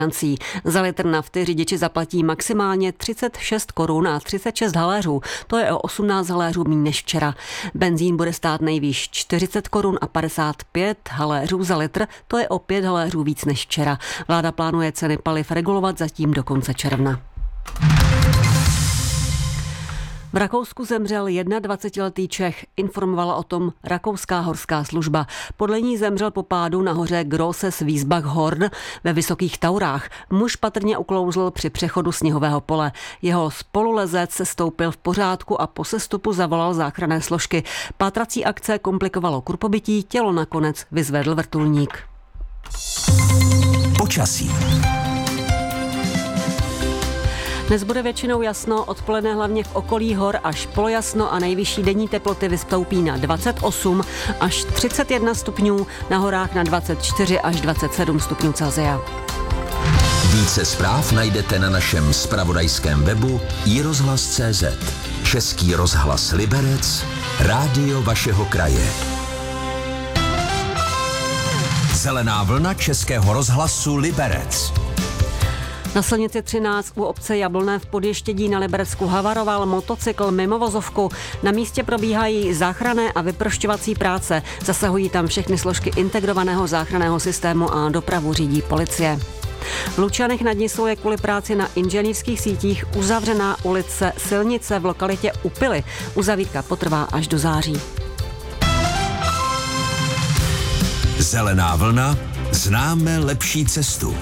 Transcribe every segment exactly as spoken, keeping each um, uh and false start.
Za litr nafty řidiči zaplatí maximálně třicet šest korun a třicet šest haléřů. To je o osmnáct haléřů méně než včera. Benzín bude stát nejvýš čtyřicet korun a padesát pět haléřů za litr. To je o pět haléřů víc než včera. Vláda plánuje ceny paliv regulovat zatím do konce června. V Rakousku zemřel dvacetiletý Čech, informovala o tom rakouská horská služba. Podle ní zemřel po pádu na hoře Grosses Wiesbach-Horn ve Vysokých Taurách. Muž patrně uklouzl při přechodu sněhového pole. Jeho spolulezec se stoupil v pořádku a po sestupu zavolal záchranné složky. Pátrací akce komplikovalo kurpobytí, tělo nakonec vyzvedl vrtulník. Počasí. Dnes bude většinou jasno, odpoledne hlavně v okolí hor až polojasno a nejvyšší denní teploty vystoupí na dvacet osm až třicet jedna stupňů, na horách na dvacet čtyři až dvacet sedm stupňů Celsia. Více zpráv najdete na našem zpravodajském webu i rozhlas tečka cé zet. Český rozhlas Liberec, rádio vašeho kraje. Zelená vlna Českého rozhlasu Liberec. Na silnici třináct u obce Jablonné v Podještědí na Liberecku havaroval motocykl mimo vozovku. Na místě probíhají záchranné a vyprošťovací práce. Zasahují tam všechny složky integrovaného záchranného systému a dopravu řídí policie. V Lučanech nad Nisou je kvůli práci na inženýrských sítích uzavřená ulice Silnice v lokalitě Upily. Uzavírka potrvá až do září. Zelená vlna, známe lepší cestu.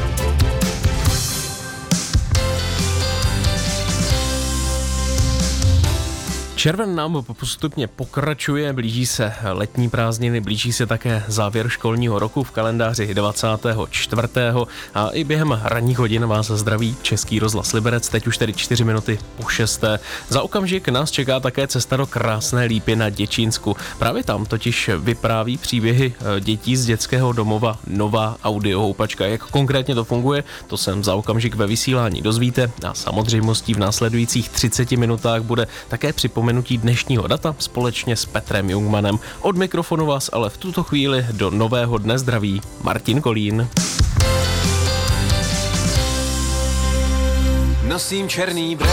Červen nám postupně pokračuje, blíží se letní prázdniny, blíží se také závěr školního roku v kalendáři dvacátého čtvrtého a i během ranních hodin vás zdraví Český rozhlas Liberec, teď už tedy čtyři minuty po šesté. Za okamžik nás čeká také cesta do krásné Lípy na Děčínsku. Právě tam totiž vypráví příběhy dětí z dětského domova Nová audiohoupačka. Jak konkrétně to funguje, to se za okamžik ve vysílání dozvíte a samozřejmostí v následujících třiceti minutách bude také připomenutí dnešního data společně s Petrem Jungmanem. Od mikrofonu vás ale v tuto chvíli do nového dne zdraví Martin Kolín. Nosím černý dres,